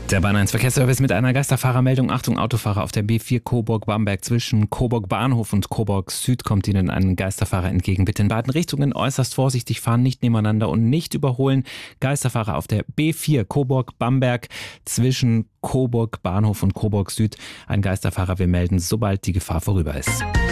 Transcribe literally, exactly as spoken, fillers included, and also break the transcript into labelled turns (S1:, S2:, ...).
S1: Der Bahn eins Verkehrsservice mit einer Geisterfahrermeldung. Achtung, Autofahrer auf der B vier Coburg-Bamberg zwischen Coburg Bahnhof und Coburg Süd kommt Ihnen ein Geisterfahrer entgegen. Bitte in beiden Richtungen äußerst vorsichtig fahren, nicht nebeneinander und nicht überholen. Geisterfahrer auf der B vier Coburg-Bamberg zwischen Coburg Bahnhof und Coburg Süd. Ein Geisterfahrer wir melden, sobald die Gefahr vorüber ist.